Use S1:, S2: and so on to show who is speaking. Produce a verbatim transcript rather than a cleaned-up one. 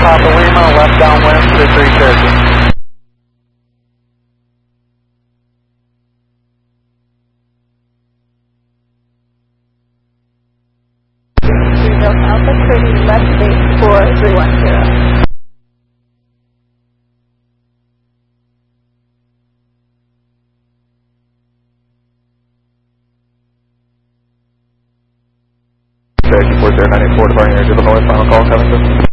S1: Papa Lima, left downwind, six three Cherokee.
S2: Zero Alpha, turning left base four three one zero.
S1: Cherokee four zero nine eight four, departing air to the north, final call, coming through.